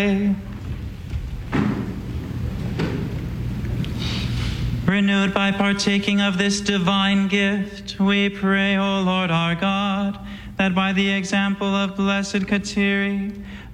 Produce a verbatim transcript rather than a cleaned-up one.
Renewed by partaking of this divine gift, we pray, O Lord our God, that by the example of Blessed Kateri,